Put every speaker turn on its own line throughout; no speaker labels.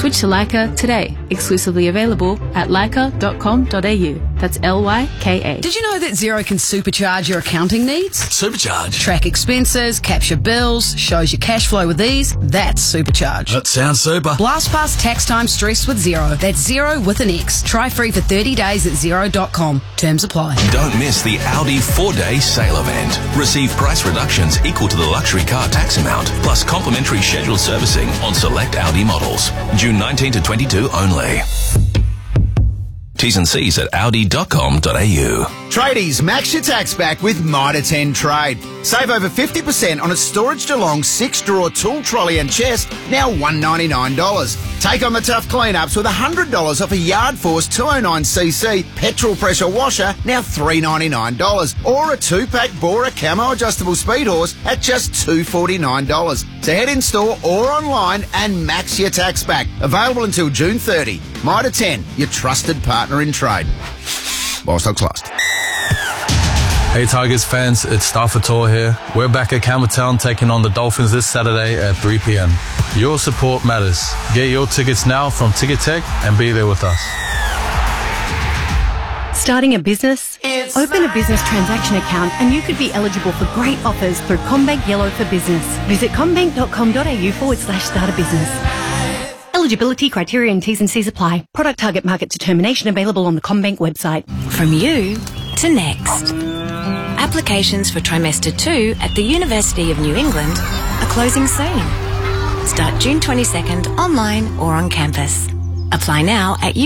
Switch to Leica today. Exclusively available at leica.com.au. That's Lyka.
Did you know that Xero can supercharge your accounting needs?
Supercharge?
Track expenses, capture bills, shows your cash flow with ease. That's supercharge.
That sounds super.
Blast past tax time stress with Xero. That's Xero with an X. Try free for 30 days at Xero.com. Terms apply.
Don't miss the Audi 4-day sale event. Receive price reductions equal to the luxury car tax amount, plus complimentary scheduled servicing on select Audi models. June 19 to 22 only. T's and C's at audi.com.au.
Tradies, max your tax back with Mitre 10 Trade. Save over 50% on a Storage DeLong 6-drawer tool trolley and chest, now $199. Take on the tough clean-ups with $100 off a Yard Force 209cc petrol pressure washer, now $399. Or a 2-pack Bora Camo adjustable speed horse at just $249. So head in store or online and max your tax back. Available until June 30. Mitre 10, your trusted partner in trade. While stocks last.
Hey Tigers fans, it's Stafford here. We're back at Campbelltown taking on the Dolphins this Saturday at 3 p.m. Your support matters. Get your tickets now from Ticket Tech and be there with us.
Starting a business? Open a business transaction account and you could be eligible for great offers through CommBank Yellow for Business. Visit commbank.com.au/start a business. Eligibility criteria and T's and C's apply. Product target market determination available on the CommBank website.
From you to next. Applications for trimester 2 at the University of New England are closing soon. Start June 22nd online or on campus. Apply now at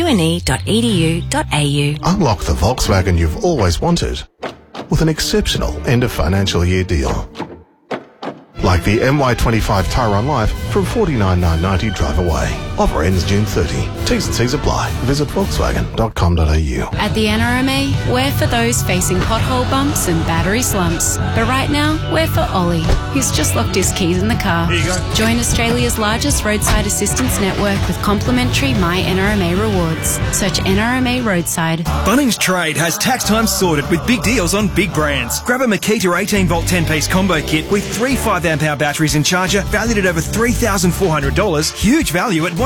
une.edu.au.
Unlock the Volkswagen you've always wanted with an exceptional end of financial year deal. Like the MY25 Tyron Life from $49,990 drive away. Offer ends June 30. T's and C's apply. Visit Volkswagen.com.au.
At the NRMA, we're for those facing pothole bumps and battery slumps. But right now, we're for Ollie, who's just locked his keys in the car.
Here you go.
Join Australia's largest roadside assistance network with complimentary My NRMA rewards. Search NRMA Roadside.
Bunnings Trade has tax time sorted with big deals on big brands. Grab a Makita 18-volt 10-piece combo kit with 3 5-amp-hour batteries and charger valued at over $3,400. Huge value at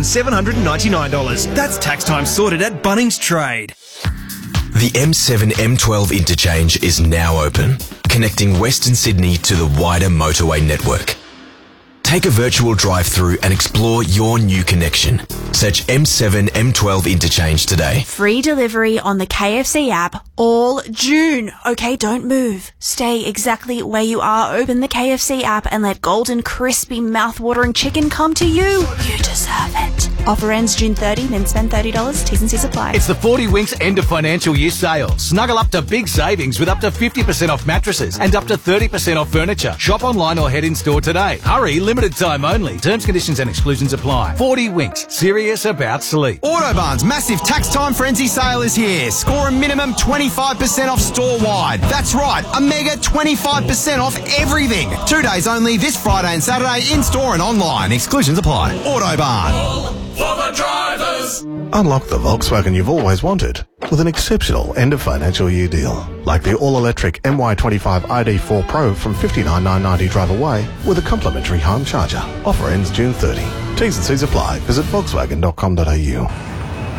$1,799. That's tax time sorted at Bunnings Trade.
The M7-M12 interchange is now open, connecting Western Sydney to the wider motorway network. Take a virtual drive-through and explore your new connection. Search M7-M12 interchange today.
Free delivery on the KFC app all June. Okay, don't move. Stay exactly where you are. Open the KFC app and let golden, crispy, mouth-watering chicken come to you. You deserve it. Offer ends June 30, then spend $30. T's and C's apply.
It's the 40 Winks end of financial year sale. Snuggle up to big savings with up to 50% off mattresses and up to 30% off furniture. Shop online or head in store today. Hurry, limited time only. Terms, conditions and exclusions apply. 40 Winks. Serious about sleep.
Autobarn's massive tax time frenzy sale is here. Score a minimum 25% off store-wide. That's right, a mega 25% off everything. 2 days only this Friday and Saturday in-store and online. Exclusions apply. Autobarn.
For the drivers.
Unlock the Volkswagen you've always wanted with an exceptional end of financial year deal. Like the all-electric MY25 ID4 Pro from $59,990 drive away with a complimentary home charger. Offer ends June 30. T's and C's apply. Visit Volkswagen.com.au.